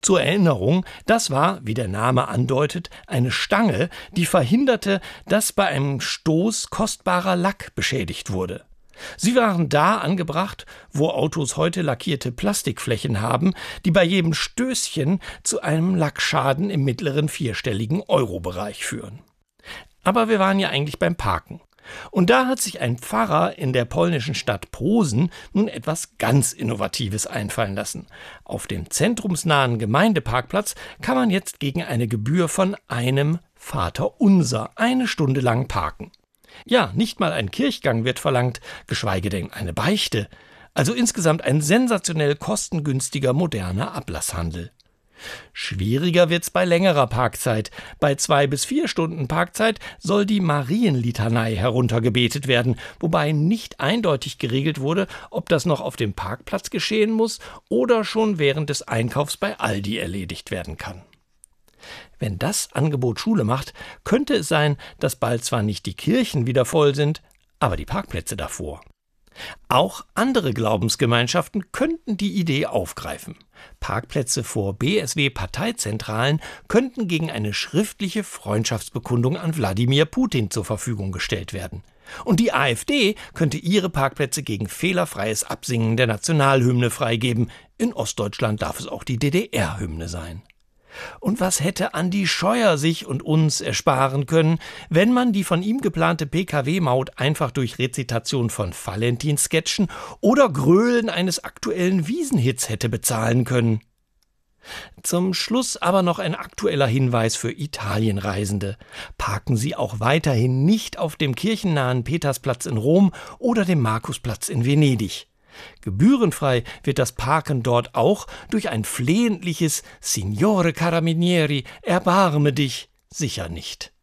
Zur Erinnerung, das war, wie der Name andeutet, eine Stange, die verhinderte, dass bei einem Stoß kostbarer Lack beschädigt wurde. Sie waren da angebracht, wo Autos heute lackierte Plastikflächen haben, die bei jedem Stößchen zu einem Lackschaden im mittleren vierstelligen Euro-Bereich führen. Aber wir waren ja eigentlich beim Parken. Und da hat sich ein Pfarrer in der polnischen Stadt Posen nun etwas ganz Innovatives einfallen lassen. Auf dem zentrumsnahen Gemeindeparkplatz kann man jetzt gegen eine Gebühr von einem Vaterunser 1 Stunde lang parken. Ja, nicht mal ein Kirchgang wird verlangt, geschweige denn eine Beichte. Also insgesamt ein sensationell kostengünstiger moderner Ablasshandel. Schwieriger wird's bei längerer Parkzeit. Bei 2 bis 4 Stunden Parkzeit soll die Marienlitanei heruntergebetet werden, wobei nicht eindeutig geregelt wurde, ob das noch auf dem Parkplatz geschehen muss oder schon während des Einkaufs bei Aldi erledigt werden kann. Wenn das Angebot Schule macht, könnte es sein, dass bald zwar nicht die Kirchen wieder voll sind, aber die Parkplätze davor. Auch andere Glaubensgemeinschaften könnten die Idee aufgreifen. Parkplätze vor BSW-Parteizentralen könnten gegen eine schriftliche Freundschaftsbekundung an Wladimir Putin zur Verfügung gestellt werden. Und die AfD könnte ihre Parkplätze gegen fehlerfreies Absingen der Nationalhymne freigeben. In Ostdeutschland darf es auch die DDR-Hymne sein. Und was hätte Andi Scheuer sich und uns ersparen können, wenn man die von ihm geplante Pkw-Maut einfach durch Rezitation von Valentin-Sketchen oder Grölen eines aktuellen Wiesenhits hätte bezahlen können? Zum Schluss aber noch ein aktueller Hinweis für Italienreisende. Parken Sie auch weiterhin nicht auf dem kirchennahen Petersplatz in Rom oder dem Markusplatz in Venedig. Gebührenfrei wird das Parken dort auch durch ein flehentliches Signore Carabinieri, erbarme dich sicher nicht.